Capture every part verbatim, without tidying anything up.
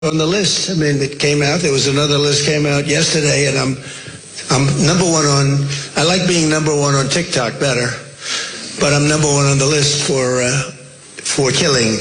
on the list. I mean, it came out. There was another list came out yesterday, and I'm I'm number one on. I like being number one on TikTok better, but I'm number one on the list for uh, for killing.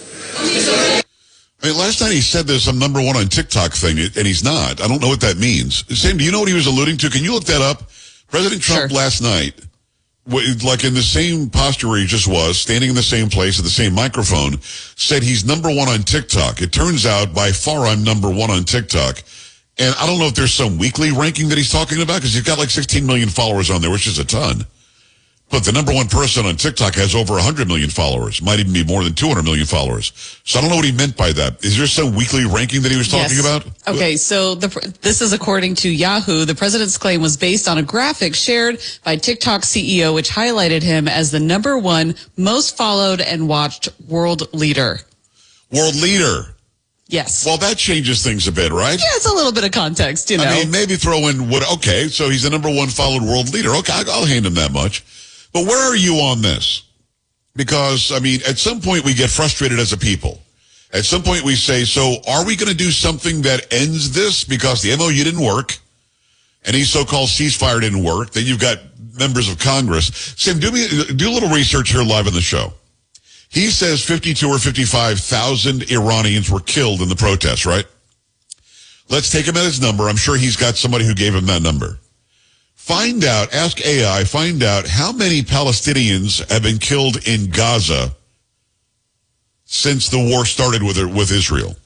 I mean, last night he said there's some number one on TikTok thing, and he's not. I don't know what that means. Sam, do you know what he was alluding to? Can you look that up? President Trump Sure. last night, like in the same posture where he just was, standing in the same place at the same microphone, said he's number one on TikTok. It turns out, by far, I'm number one on TikTok. And I don't know if there's some weekly ranking that he's talking about, because he's got like sixteen million followers on there, which is a ton. But the number one person on TikTok has over one hundred million followers, might even be more than two hundred million followers. So I don't know what he meant by that. Is there some weekly ranking that he was talking Yes. about? Okay, so the, this is according to Yahoo. The president's claim was based on a graphic shared by TikTok C E O, which highlighted him as the number one most followed and watched world leader. World leader. Yes. Well, that changes things a bit, right? Yeah, it's a little bit of context, you know. I mean, maybe throw in what, okay, so he's the number one followed world leader. Okay, I'll hand him that much. But where are you on this? Because, I mean, at some point we get frustrated as a people. At some point we say, so are we going to do something that ends this because the M O U didn't work, any so-called ceasefire didn't work, then you've got members of Congress. Sam, do, me, do a little research here live on the show. He says fifty-two or fifty-five thousand Iranians were killed in the protests, right? Let's take him at his number. I'm sure he's got somebody who gave him that number. Find out, ask A I, find out how many Palestinians have been killed in Gaza since the war started with, with Israel.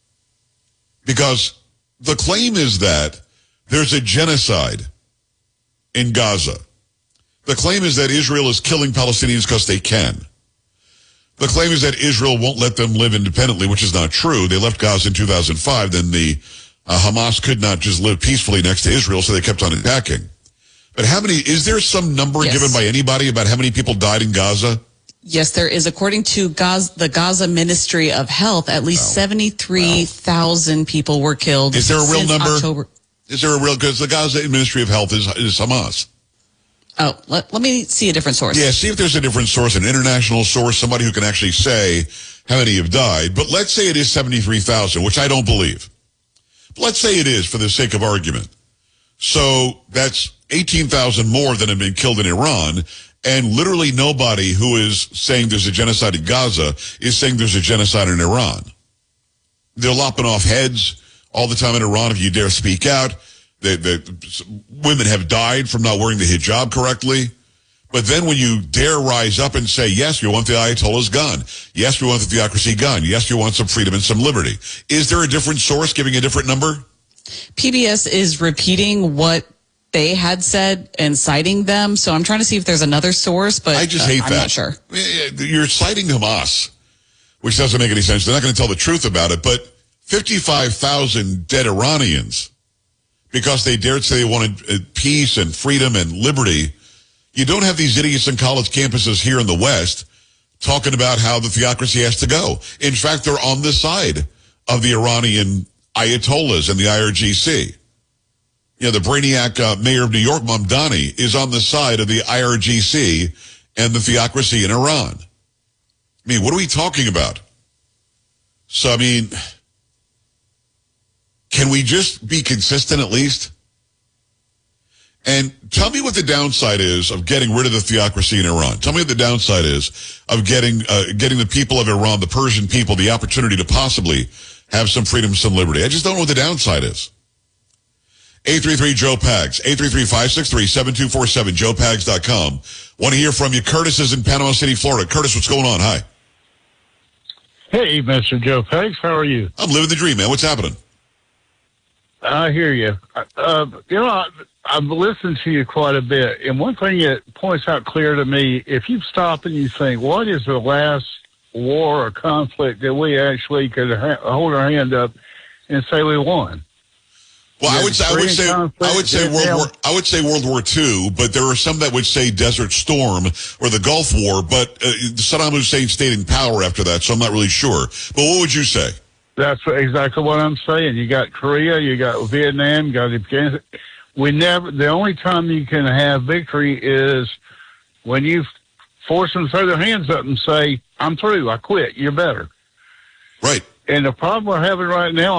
Because the claim is that there's a genocide in Gaza. The claim is that Israel is killing Palestinians because they can. The claim is that Israel won't let them live independently, which is not true. They left Gaza in two thousand five. Then the uh, Hamas could not just live peacefully next to Israel, so they kept on attacking. But how many, is there some number Yes. given by anybody about how many people died in Gaza? Yes, there is. According to Gaza, the Gaza Ministry of Health, at least Wow. seventy-three thousand people were killed. Is there a real since number? October. Is there a real, because the Gaza Ministry of Health is, is Hamas. Oh, let, let me see a different source. Yeah, see if there's a different source, an international source, somebody who can actually say how many have died. But let's say it is seventy-three thousand, which I don't believe. But let's say it is for the sake of argument. So that's eighteen thousand more than have been killed in Iran. And literally nobody who is saying there's a genocide in Gaza is saying there's a genocide in Iran. They're lopping off heads all the time in Iran if you dare speak out. The, the women have died from not wearing the hijab correctly. But then when you dare rise up and say, yes, we want the Ayatollahs gone. Yes, we want the theocracy gone. Yes, we want some freedom and some liberty. Is there a different source giving a different number? P B S is repeating what they had said and citing them. So I'm trying to see if there's another source, but I just uh, hate I'm that. not sure. You're citing Hamas, which doesn't make any sense. They're not going to tell the truth about it. But fifty-five thousand dead Iranians because they dared say they wanted peace and freedom and liberty. You don't have these idiots on college campuses here in the West talking about how the theocracy has to go. In fact, they're on the side of the Iranian Ayatollahs and the I R G C. You know, the brainiac uh, mayor of New York, Mamdani, is on the side of the I R G C and the theocracy in Iran. I mean, what are we talking about? So, I mean, can we just be consistent at least? And tell me what the downside is of getting rid of the theocracy in Iran. Tell me what the downside is of getting uh, getting the people of Iran, the Persian people, the opportunity to possibly have some freedom, some liberty. I just don't know what the downside is. eight three three Joe Pags, eight three three, five six three, seven two four seven, joe pags dot com. Want to hear from you. Curtis is in Panama City, Florida. Curtis, what's going on? Hi. Hey, Mister Joe Pags, how are you? I'm living the dream, man. What's happening? I hear you. Uh, you know, I, I've listened to you quite a bit, and one thing that points out clear to me, if you stop and you think, what is the last war or conflict that we actually could ha- hold our hand up and say we won? Well, I would say I would say I would say World War I would say World War Two, but there are some that would say Desert Storm or the Gulf War. But uh, Saddam Hussein stayed in power after that, so I'm not really sure. But what would you say? That's exactly what I'm saying. You got Korea, you got Vietnam, you got Afghanistan. We never. The only time you can have victory is when you force them to throw their hands up and say, "I'm through. I quit. You're better." Right. And the problem we're having right now,